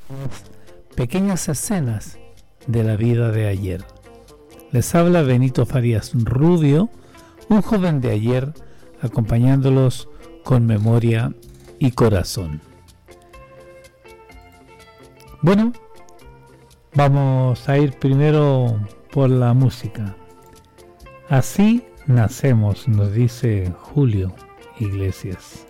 pequeñas escenas de la vida de ayer. Les habla Benito Farías Rubio, un joven de ayer, acompañándolos con memoria y corazón. Bueno, vamos a ir primero por la música. Así nacemos, nos dice Julio Iglesias.